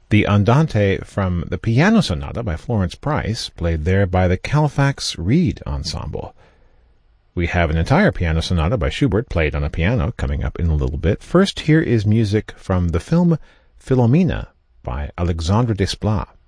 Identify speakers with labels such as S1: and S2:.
S1: The Andante from the Piano Sonata by Florence Price, played there by the Colfax Reed Ensemble. We have an entire piano sonata by Schubert played on a piano coming up in a little bit. First, here is music from the film Philomena by Alexandre Desplat.